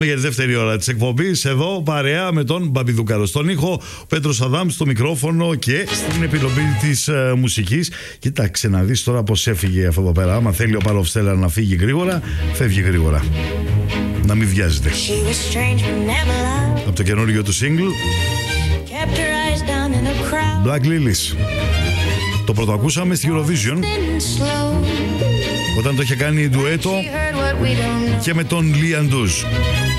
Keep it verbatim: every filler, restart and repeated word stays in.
Για τη δεύτερη ώρα της εκπομπής, εδώ παρέα με τον Μπαμπιδούκαρο στον ήχο, ο Πέτρος Αδάμ στο μικρόφωνο και στην επιλογή της uh, μουσικής. Κοίταξε να δεις τώρα πως έφυγε αυτό εδώ πέρα. Άμα θέλει ο Παλ of Stellar να φύγει γρήγορα, φεύγει γρήγορα. Να μην βιάζεται. Από το καινούργιο του single Black Lilies. Το πρώτο ακούσαμε στη Eurovision, όταν το είχε κάνει ντουέτο και με τον Lee Andrews.